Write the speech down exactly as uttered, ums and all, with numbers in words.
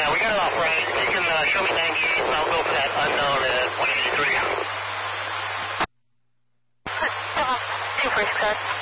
Yeah, we got it off right. You can uh, show me ninety-eight, and I'll go for that unknown at one eighty-three. Two first cut.